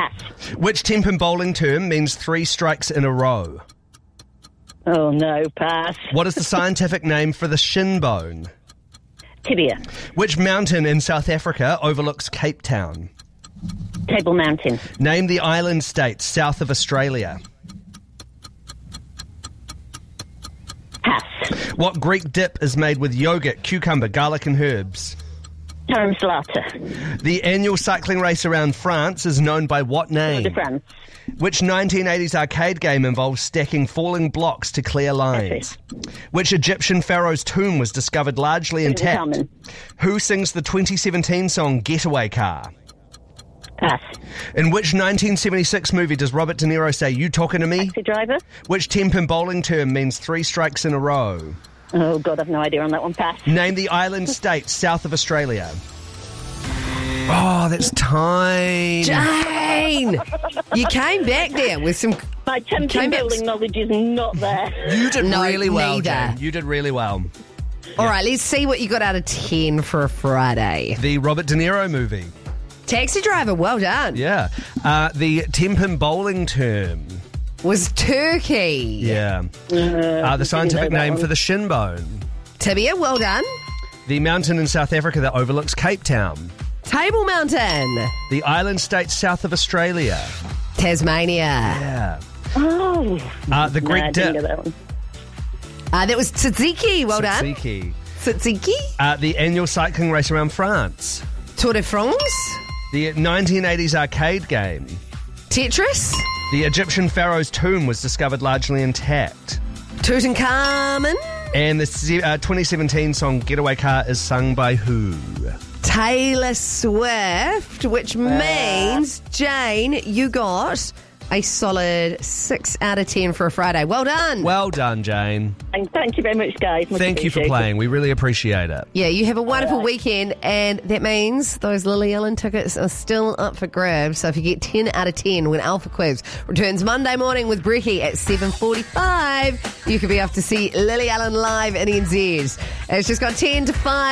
Pass. Which Tempin bowling term means 3 strikes in a row? Oh, no, pass. What is the scientific name for the shin bone? Tibia. Which mountain in South Africa overlooks Cape Town? Table Mountain. Name the island states south of Australia. Pass. What Greek dip is made with yogurt, cucumber, garlic and herbs? Tarum Salata. The annual cycling race around France is known by what Tour name? de France. Which 1980s arcade game involves stacking falling blocks to clear lines? Which Egyptian pharaoh's tomb was discovered largely intact? Tutankhamun. Who sings the 2017 song Getaway Car? Pass. In which 1976 movie does Robert De Niro say, "You talking to me"? Taxi driver. Which Tempin bowling term means 3 strikes in a row? Oh, God, I've no idea on that one. Pass. Name the island states south of Australia. Oh, that's time. Jane! You came back there with some... My Tempin Came back- building knowledge is not there. You did No, really well, neither. Jane. You did really well. All right, let's see what you got out of 10 for a Friday. The Robert De Niro movie. Taxi driver, well done. Yeah. The Tempin bowling term. Was turkey. Yeah. The scientific name for the shin bone. Tibia, well done. The mountain in South Africa that overlooks Cape Town. Table Mountain. The island states south of Australia. Tasmania. Yeah. Oh. The Greek I didn't dip. get that one. That was tzatziki, well done. Tzatziki. Tzatziki. The annual cycling race around France. Tour de France. The 1980s arcade game. Tetris. The Egyptian pharaoh's tomb was discovered largely intact. Tutankhamun. And the 2017 song Getaway Car is sung by who? Taylor Swift, which means, Jane, you got a solid 6 out of 10 for a Friday. Well done. Well done, Jane. And thank you very much, guys. Much Thank you for appreciated. playing. We really appreciate it. Yeah, you have a wonderful weekend, and that means those Lily Allen tickets are still up for grabs. So if you get 10 out of 10 when Alpha Quiz returns Monday morning with Brecky at 7:45, you could be off to see Lily Allen live in NZ. It's just got 10 to 5.